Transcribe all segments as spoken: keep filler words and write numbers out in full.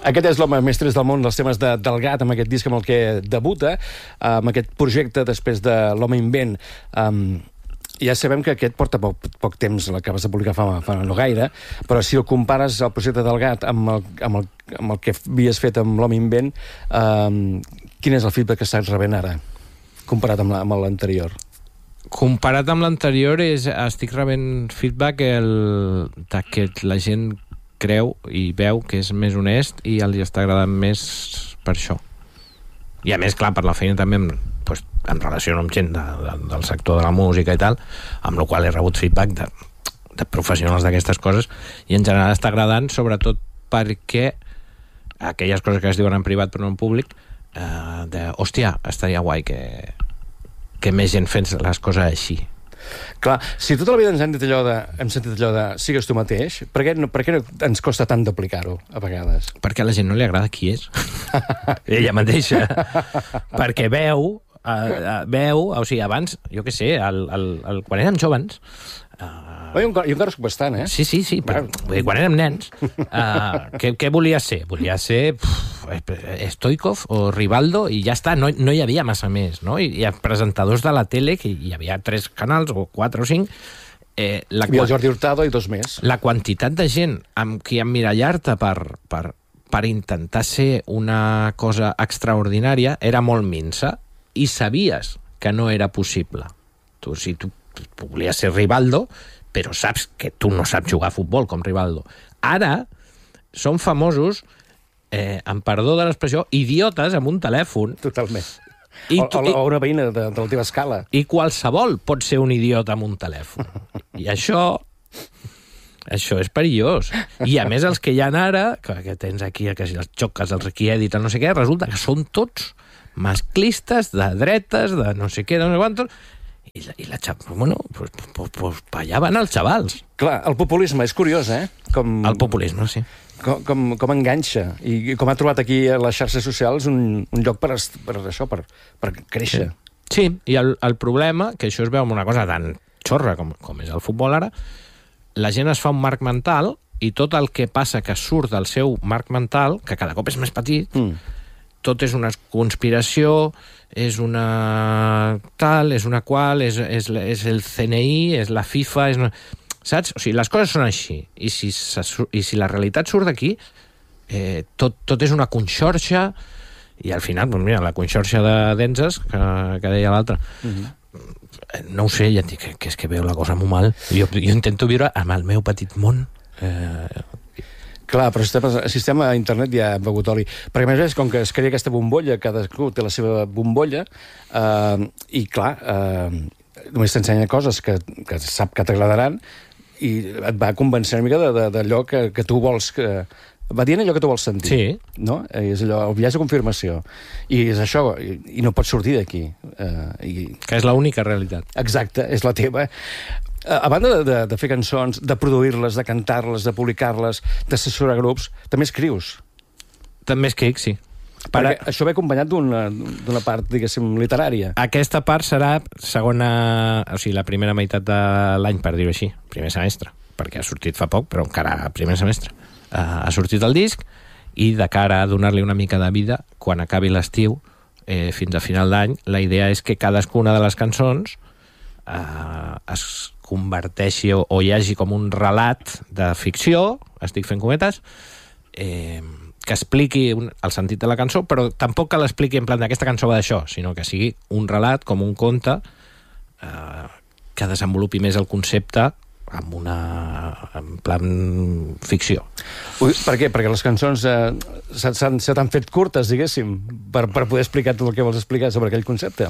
Aquest és l'home més trist del món dels temes de, del gat, amb aquest disc amb el que debuta, amb aquest projecte després de l'Home Invent. Um, ja sabem que aquest porta poc, poc temps, l'acabes de publicar fa, fa no gaire, però si el compares el projecte del gat amb el, amb el, amb el que havies fet amb l'Home Invent, um, quin és el feedback que estàs rebent ara, comparat amb, la, amb l'anterior? Comparat amb l'anterior, és, estic rebent feedback el, que la gent creu i veu que és més honest i els està agradant més per això. I a més, clar, per la feina també em, doncs, em relaciono amb gent de, de, del sector de la música i tal, amb la qual he rebut feedback de, de professionals d'aquestes coses, i en general està agradant, sobretot perquè aquelles coses que es diuen en privat però no en públic, eh, de, hòstia, estaria guai que, que més gent fes les coses així. Clar, si tota la vida ens hem dit allò de, hem sentit allò de sigues tu mateix, per què, no, per què no ens costa tant d'aplicar-ho a vegades? Perquè a la gent no li agrada qui és. Ella mateixa. Perquè veu, uh, uh, veu, o sigui, abans, jo què sé, el, el, el, quan érem jovens... Uh, jo, encara, jo encara soc bastant, eh? Sí, sí, sí, però vull dir, quan érem nens, uh, què, què volia ser? Volia ser pff, Stoikov o Rivaldo i ja està, no, no hi havia massa més, no? I, i presentadors de la tele, que hi havia tres canals, o quatre o cinc, eh, la, hi havia el Jordi Hurtado i dos més. La quantitat de gent amb qui emmirallar-te per, per, per intentar ser una cosa extraordinària era molt minsa i sabies que no era possible. Tu, si tu volies ser Rivaldo, però saps que tu no saps jugar a futbol com Rivaldo. Ara són famosos, eh, amb perdó de l'expressió, idiotes amb un telèfon. Totalment. I o, tu, o, o una veïna de, de la teva escala. I qualsevol pot ser un idiota amb un telèfon. I això... Això és perillós. I a més els que hi ha ara, que, que tens aquí, que si els xoques, els qui editen, no sé què, resulta que són tots masclistes, de dretes, de no sé què, de no sé quantos... I la, i la bueno, pues, pues, pues, allà van els xavals. Clar, el populisme és curiós, eh? Com, el populisme, sí. Com, com, com enganxa. I com ha trobat aquí a les xarxes socials un, un lloc per, per això, per, per créixer. Sí, sí, i el, el problema, que això es veu amb una cosa tan xorra com, com és el futbol ara, la gent es fa un marc mental i tot el que passa que surt del seu marc mental, que cada cop és més petit, mm. tot és una conspiració, és una tal, és una qual, és, és, és el C N I, és la FIFA, és una... saps? O sigui, les coses són així. I si, i si la realitat surt d'aquí, eh, tot, tot és una conxorxa, i al final, doncs mira, la conxorxa de Denzes, que, que deia l'altre, mm-hmm. no ho sé, ja et dic que, que és que veu la cosa molt mal. Jo, jo intento viure amb el meu petit món, eh, clar, però el sistema internet ja ha begut oli. Perquè, a més, com que es crea aquesta bombolla, cadascú té la seva bombolla, eh, i, clar, eh, només t'ensenya coses que, que sap que t'agradaran i et va convencer una mica d'allò que, que tu vols... Que, va dient allò que tu vols sentir. Sí. No? És allò, el viatge de confirmació. I és això, i, i no pots sortir d'aquí. Eh, i... Que és l'única realitat. Exacte, és la teva. A banda de, de, de fer cançons, de produir-les, de cantar-les, de publicar-les, d'assessorar grups, també escrius. També escric, sí. Perquè Para... això ve acompanyat d'una d'una part, diguéssim, literària. Aquesta part serà segona... O sigui, la primera meitat de l'any, per dir-ho així. Primer semestre. Perquè ha sortit fa poc, però encara primer semestre. Uh, ha sortit el disc i de cara a donar-li una mica de vida, quan acabi l'estiu, eh, fins a final d'any, la idea és que cadascuna de les cançons uh, es converteixi o, o hi hagi com un relat de ficció, estic fent cometes, eh, que expliqui un, el sentit de la cançó, però tampoc que l'expliqui en plan d'aquesta cançó va d'això, sinó que sigui un relat, com un conte, eh, que desenvolupi més el concepte amb una... en plan ficció. Ui, per què? Perquè les cançons eh, se t'han fet curtes, diguéssim, per, per poder explicar tot el que vols explicar sobre aquell concepte?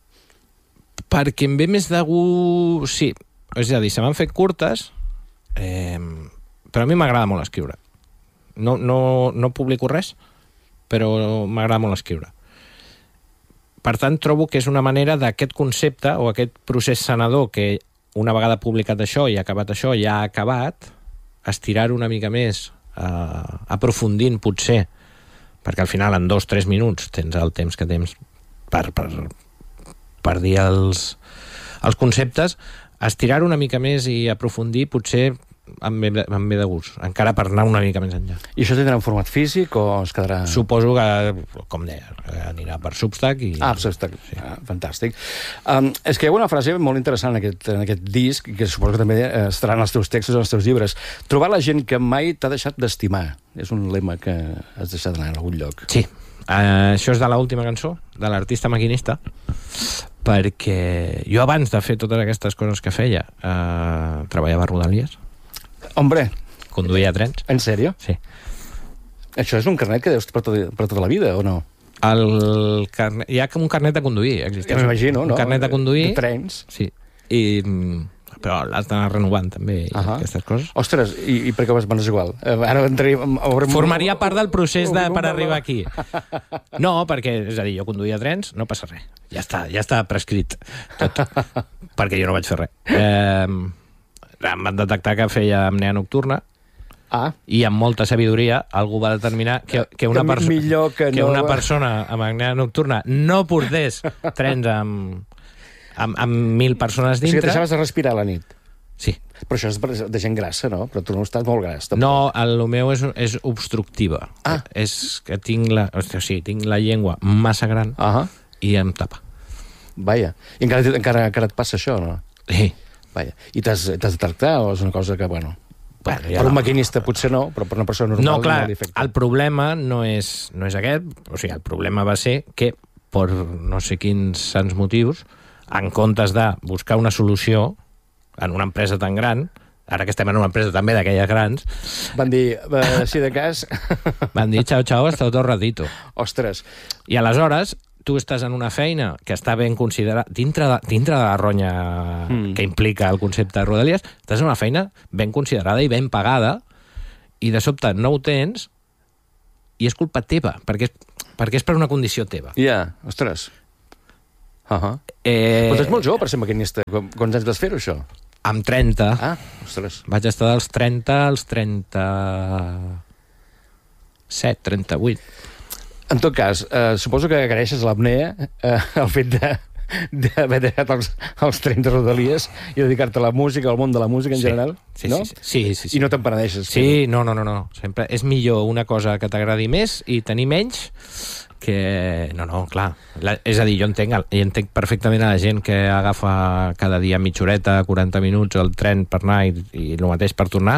Perquè em ve més de gust... Sí, és a dir, se m'han fet curtes, eh, però a mi m'agrada molt escriure. No, no, no publico res, però m'agrada molt escriure. Per tant, trobo que és una manera d'aquest concepte o aquest procés sanador que una vegada publicat això i acabat això, ja ha acabat, estirar-ho una mica més, eh, aprofundint potser, perquè al final en dos o tres minuts tens el temps que tens per, per, per dir els, els conceptes, estirar una mica més i aprofundir potser em ve, em ve de gust, encara per anar una mica més enllà. I això tindrà un format físic o es quedarà... Suposo que, com deia, anirà per Substack i... Ah, Substack, sí. Ah, fantàstic. Um, és que hi ha una frase molt interessant en aquest, en aquest disc, que suposo que també estarà en els teus textos, en els teus llibres. Trobar la gent que mai t'ha deixat d'estimar. És un lema que has deixat anar en algun lloc. Sí. Uh, això és de l'última cançó, de l'artista maquinista, perquè jo abans de fer totes aquestes coses que feia uh, treballava a Rodalies. Hombre. Conduïa trens. En sèrio? Sí. Això és un carnet que deus per, tot, per tota la vida, o no? El carnet, hi ha com un carnet de conduir, existeix. Ja m'imagino, no? Un carnet de conduir. De trens. Sí. I, però l'has d'anar renovant, també, i uh-huh. aquestes coses. Ostres, i, i per què vas manes igual? Ara entraríem... Formaria part del procés de, per arribar aquí. No, perquè, és a dir, jo conduïa trens, no passa res. Ja està, ja està prescrit tot. Perquè jo no vaig fer res. Eh... Em van detectar que feia apnea nocturna ah. i amb molta sabidoria algú va determinar que, que, una, perso que, que no... una persona amb apnea nocturna no portés trens amb, amb, amb mil persones dintre. O sigui, deixaves de respirar a la nit. Sí. Però això és de gent grassa, no? Però tu no estàs molt gras. Tampoc. No, el meu és, és obstructiva. Ah. És que tinc la, o sigui, tinc la llengua massa gran uh -huh. i em tapa. Vaja. I encara, encara, encara et passa això, no? Sí. Vaja. I t'has de tractar o és una cosa que, bueno... bueno ja per un no. maquinista potser no, però per una persona normal no, clar, no li afecta. El problema no és, no és aquest, o sigui, el problema va ser que, per no sé quins sants motius, en comptes de buscar una solució en una empresa tan gran, ara que estem en una empresa també d'aquelles grans... Van dir, eh, si de cas... Van dir, xau, xau, està tot ratito. Ostres. I aleshores... tu estàs en una feina que està ben considerada, dintre de, dintre de la ronya mm. que implica el concepte de Rodalies, estàs en una feina ben considerada i ben pagada, i de sobte no ho tens, i és culpa teva, perquè és, perquè és per una condició teva. Ja, yeah. Ostres. Uh -huh. eh... Però ets molt jove per ser maquinista. Quants anys vas fer-ho, això? Amb trenta. Ah, ostres. Vaig estar dels trenta als trenta-set, trenta-vuit. En tot cas, eh, suposo que agraeixes l'apnea, eh, el fet de d'haver deixat els, els trens de Rodalies i dedicar-te a la música, al món de la música en sí, general, sí, no? Sí, sí, sí, sí. I no te'n penedeixes. Sí, no, no, no, no. Sempre és millor una cosa que t'agradi més i tenir menys que... No, no, clar. La, és a dir, jo entenc, jo entenc perfectament a la gent que agafa cada dia mitja horeta, quaranta minuts el tren per anar i, i el mateix per tornar,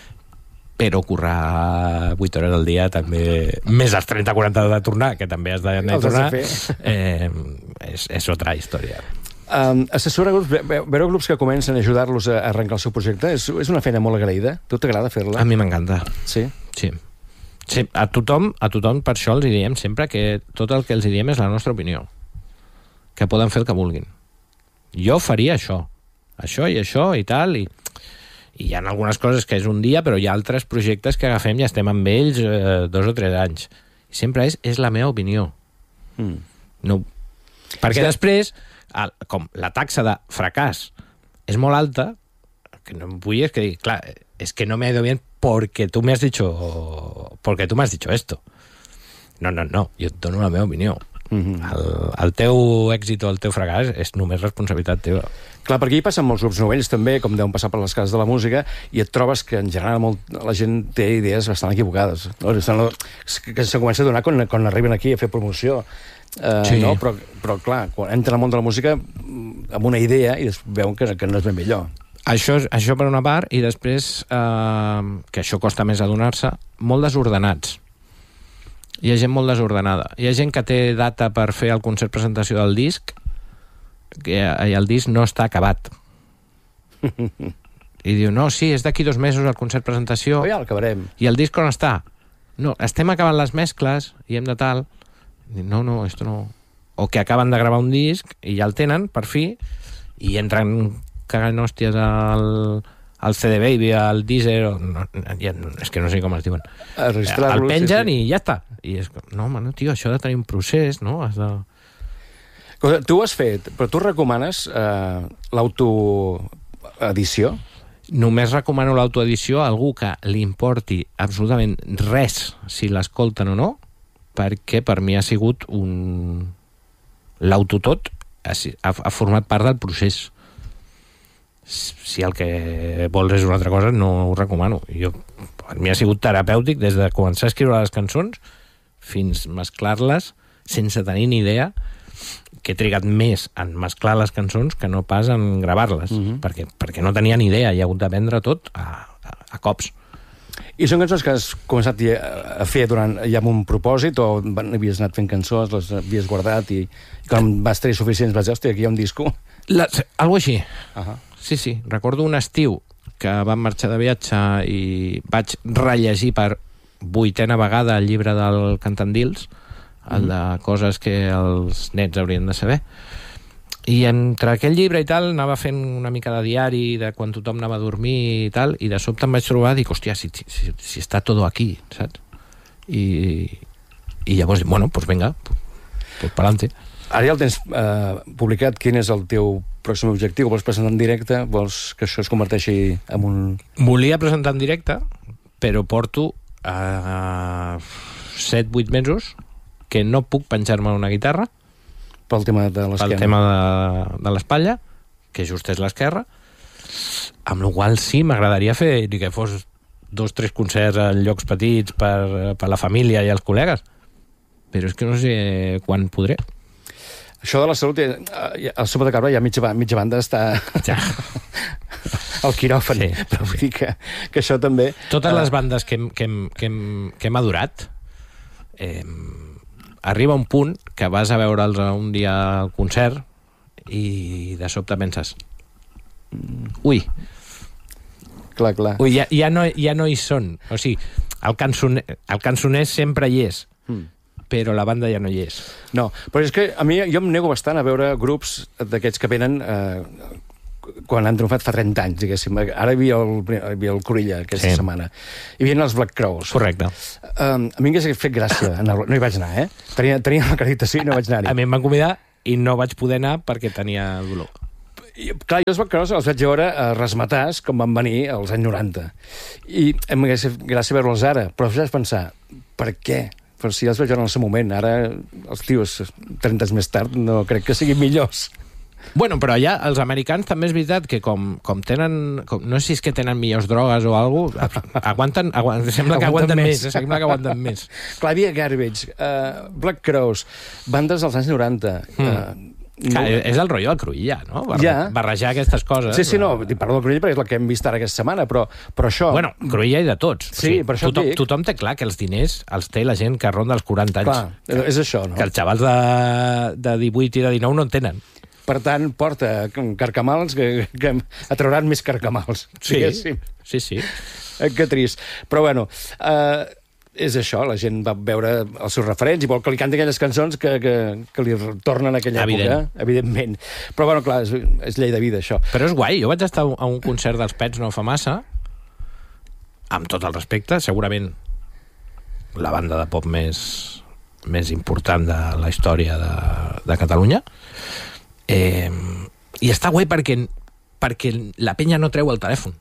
però currar vuit hores al dia també, més els trenta quaranta de tornar, que també has d'anar a tornar, eh, és, és altra història. Um, assessora grups, veure grups que comencen a ajudar-los a arrencar el seu projecte, és, és una feina molt agraïda? Tu t'agrada fer-la? A mi m'encanta. Sí? Sí. Sí, a tothom, a tothom per això els diem sempre que tot el que els diem és la nostra opinió, que poden fer el que vulguin. Jo faria això, això i això i tal, i i hi ha algunes coses que és un dia, però hi ha altres projectes que agafem i estem amb ells eh, dos o tres anys. I sempre és, és la meva opinió. Mm. No, perquè sí. Després, el, com la taxa de fracàs és molt alta, que no em vull és que dir, clar, és que no me ha ido bien porque tú me has dicho porque tú me has dicho esto. No, no, no, jo et dono la meva opinió. Mm-hmm. el, el teu èxit o el teu fracàs és només responsabilitat teva. Clar, perquè hi passen molts grups novells també, com deuen passar per les cases de la música, i et trobes que en general molt, la gent té idees bastant equivocades, no? Que se comença a donar quan, quan arriben aquí a fer promoció. Uh, sí. No? Però, però clar, quan entren al món de la música amb una idea i veuen que, que no és ben millor. Això, això per una part, i després, eh, que això costa més adonar-se, molt desordenats. Hi ha gent molt desordenada. Hi ha gent que té data per fer el concert presentació del disc i el disc no està acabat. I diu, no, sí, és d'aquí dos mesos el concert presentació. Oh, ja l'acabarem. I el disc on està? No, estem acabant les mescles i hem de tal. I, no, no, esto no... O que acaben de gravar un disc i ja el tenen, per fi, i entren cagant hòsties al... el C D Baby, el Deezer, no, ja, és que no sé com es diuen. El pengen sí, sí. I ja està. I és, no, home, no, tio, això ha de tenir un procés, no? Has de... Tu ho has fet, però tu recomanes eh, l'autoedició? Només recomano l'autoedició a algú que li importi absolutament res si l'escolten o no, perquè per mi ha sigut un... l'autotot ha, ha format part del procés. si el que vols és una altra cosa, no ho recomano. Jo, per mi ha sigut terapèutic des de començar a escriure les cançons fins mesclar-les sense tenir ni idea, que he trigat més en mesclar les cançons que no pas en gravar-les, mm-hmm. perquè, perquè no tenia ni idea, hi ha hagut d'aprendre tot a, a, a cops. I són cançons que has començat a fer durant, ja amb un propòsit, o havies anat fent cançons, les havies guardat, i, i quan vas tenir suficients vas dir, hòstia, aquí hi ha un disco? La, algo així. Uh-huh. Sí, sí. Recordo un estiu que vam marxar de viatge i vaig rellegir per vuitena vegada el llibre del Cantandils, el de coses que els nets haurien de saber. I entre aquell llibre i tal anava fent una mica de diari de quan tothom anava a dormir i tal, i de sobte em vaig trobar i dic, hòstia, si, si, si està tot aquí, saps? I, i llavors, bueno, doncs pues venga, pues, pues pa'lante. Ara ja el tens eh, publicat. Quin és el teu pròxim objectiu? Vols presentar en directe? Vols que això es converteixi en un... Volia presentar en directe, però porto uh, set vuit mesos que no puc penjar-me una guitarra pel tema de l'esquena. Pel tema de, de l'espatlla, que just és l'esquerra, amb la qual sí, m'agradaria fer ni que fos dos o tres concerts en llocs petits per, per la família i els col·legues, però és que no sé quan podré. Això de la salut, eh, el Sopa de Cabra ja mitja, mitja banda està ja. al quiròfan, sí, però vull dir que, que això també... Totes uh... les bandes que hem, que hem, que hem, que hem adorat, eh, arriba un punt que vas a veure'ls un dia al concert i de sobte penses, ui, clar, clar. Ui, ja, ja, no, ja no hi són. O sigui, el cançoner, el cançoner sempre hi és, mm. però la banda ja no hi és. No, però és que a mi jo em nego bastant a veure grups d'aquests que venen eh, quan han triomfat fa trenta anys, diguéssim. Ara hi havia el, hi havia el Cruïlla aquesta sí. setmana. Hi havia els Black Crowes. Correcte. Um, a mi m'hagués fet gràcia anar, no hi vaig anar, eh? Tenia, tenia l'acreditació i no vaig anar-hi. A, a mi em van convidar i no vaig poder anar perquè tenia dolor. I, clar, jo els Black Crowes els vaig veure a Rasmatàs, com van venir als anys noranta. I m'hagués fet gràcia veure'ls ara, però vaig pensar, per què? Per si els vaig veure en el seu moment. Ara, els tios, trenta anys més tard, no crec que siguin millors. Bueno, però allà els americans també és veritat que com, com tenen... Com, no sé si és que tenen millors drogues o alguna cosa, aguanten, aguanten, sembla que aguanten, aguanten més. més. Sembla que aguanten més. Clar, hi havia Garbage, uh, Black Crowes, bandes dels anys noranta... Mm. Uh, Clar, no... És el rotllo del Cruïlla, no? Barre... Ja. Barrejar aquestes coses. Sí, sí, no, parlo del Cruïlla perquè és el que hem vist ara aquesta setmana, però, però això... Bueno, Cruïlla i de tots. Sí, o sigui, per això tothom, dic... tothom té clar que els diners els té la gent que ronda els quaranta anys. Clar, és això, no? Que els xavals de, de divuit i de dinou no en tenen. Per tant, porta carcamals que, que atrauran més carcamals. Sí, sí, sí, sí. Que trist. Però bueno, eh, és això, la gent va veure els seus referents i vol que li canti aquelles cançons que, que, que li tornen a aquella Evident. època, evidentment. Però bueno, clar, és, és llei de vida, això. Però és guai, jo vaig estar a un concert dels Pets no fa massa, amb tot el respecte, segurament la banda de pop més, més important de la història de, de Catalunya. Eh, i està guai perquè, perquè la penya no treu el telèfon.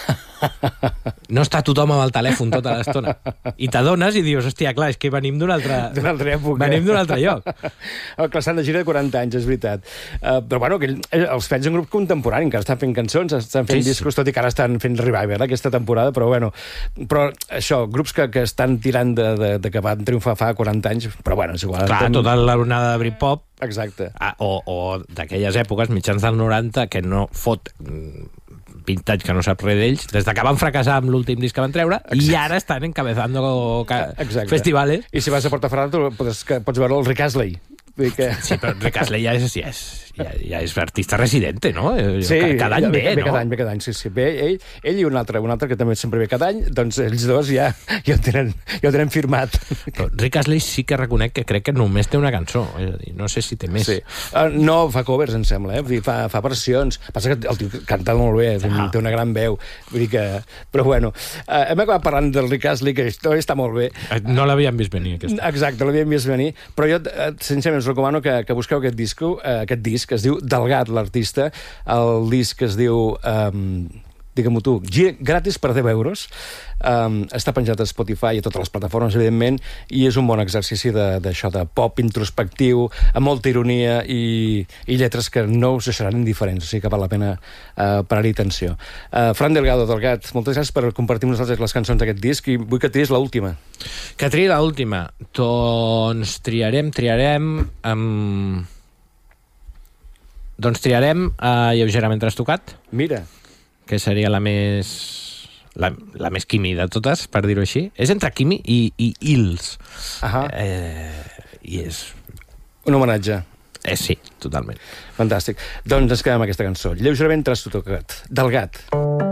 No està tothom amb el telèfon tota l'estona. I t'adones i dius, hòstia, clar, és que venim d'una altra... D'una altra època. Venim d'un altre lloc. El Classant de gira de quaranta anys, és veritat. Uh, però bueno, que els Pets en grup contemporani, encara estan fent cançons, estan fent sí, discos, sí. Tot i que ara estan fent revival aquesta temporada, però bueno, però això, grups que, que estan tirant de, de, de que van triomfar fa quaranta anys, però bueno, és igual. Clar, ten... tota l'onada de Britpop. Exacte. Ah, o o d'aquelles èpoques, mitjans del noranta, que no fot vint anys que no sap res d'ells, des que van fracassar amb l'últim disc que van treure. Exacte. I ara estan encabezando festivals. I si vas a Portaferrada pots, pots veure el Rick Astley. Que... Sí, però Rick Astley ja és, ja és, ja, ja és artista residente, no? Sí, cada any ve, ve, no? Cada any, ve cada any, sí, sí. Ve ell, ell i un altre, un altre que també sempre ve cada any, doncs ells dos ja, ja, ho, tenen, ja ho tenen firmat. Però Rick Astley sí que reconec que crec que només té una cançó, és a dir, no sé si té més. Sí. Uh, no, fa covers, em sembla, eh? Vull dir, fa, fa versions. Passa que el tio canta molt bé, ah. té una gran veu. Vull dir que... Però bueno, uh, hem acabat parlant del Rick Astley, que està molt bé. No l'havíem vist venir, aquesta. Exacte, l'havíem vist venir, però jo, sincerament, us recomano que, que busqueu aquest disco, eh, aquest disc, que es diu Delgat, l'artista, el disc que es diu um, digue'm-ho tu, gi- gratis per deu euros. Um, està penjat a Spotify i a totes les plataformes, evidentment, i és un bon exercici d'això, de, de pop introspectiu, amb molta ironia i, i lletres que no us deixaran indiferents, o sigui que val la pena uh, parar-hi atenció. Uh, Fran Delgado, Delgat, moltes gràcies per compartir amb nosaltres les cançons d'aquest disc i vull que triïs l'última. Que triï l'última? Doncs triarem, triarem... Um... Doncs triarem uh, lleugerament trastocat. Mira. Que seria la més... La, la més Quimi de totes, per dir-ho així. És entre Quimi i, i Ils. Ahà. Eh, I és... Un homenatge. Eh, sí, totalment. Fantàstic. Doncs ens quedem amb aquesta cançó. Lleugerament trastocat. Delgat.